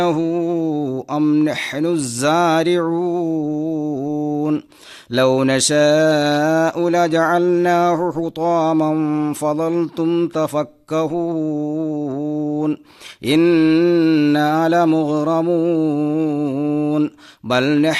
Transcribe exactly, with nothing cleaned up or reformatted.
أم نحن الزارعون لو نشاء لجعلناه حطاما فظلتم تفكهون إنا لمغرمون بل نحن